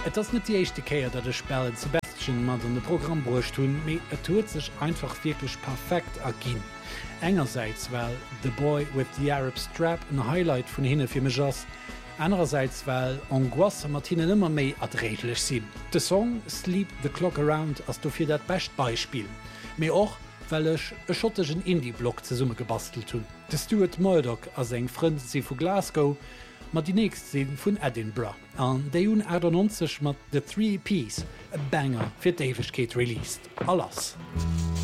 Et ass net die echte Käier, dat de Spellen Sebastian mat an de Programm brucht hunn, méi et huet sech einfach wirklich perfekt agin. Engerseits well The Boy with the Arab Strap een Highlight vun hinne fir me ass, andererseits well Angoisse Martine immer méi adreetlech sinn. De Song Sleep the Clock Around ass du fir dat best Beispiel. Mei och wellch e schottegen Indie-Block ze Summe gebastelt hunn. De Stuart Murdoch as eng Frend si vu Glasgow, mat die nächst sinn vun Edinburgh. An déi hun 90 mat de 3 Ps, e Banger fir d'Ewegkeet released. Alles.